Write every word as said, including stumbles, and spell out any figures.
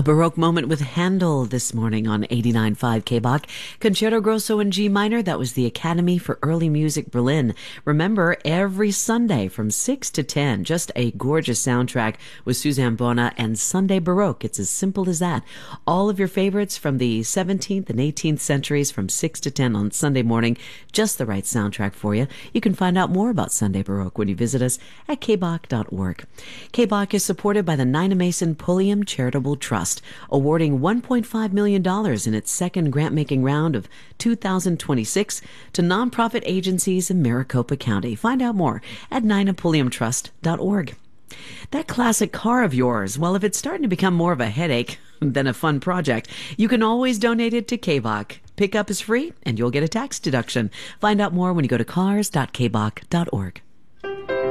Baroque moment with Handel this morning on eighty-nine point five K B O C. Concerto Grosso in G minor, that was the Academy for Early Music Berlin. Remember, every Sunday from six to ten, just a gorgeous soundtrack with Suzanne Bona and Sunday Baroque. It's as simple as that. All of your favorites from the seventeenth and eighteenth centuries from six to ten on Sunday morning. Just the right soundtrack for you. You can find out more about Sunday Baroque when you visit us at k b o c dot org. K B O C is supported by the Nina Mason Pulliam Charitable Trust, awarding one point five million dollars in its second grant-making round of two thousand twenty-six to nonprofit agencies in Maricopa County. Find out more at nina pulliam trust dot org. That classic car of yours, well, if it's starting to become more of a headache than a fun project, you can always donate it to K B O C. Pickup is free, and you'll get a tax deduction. Find out more when you go to cars dot k b o c dot org.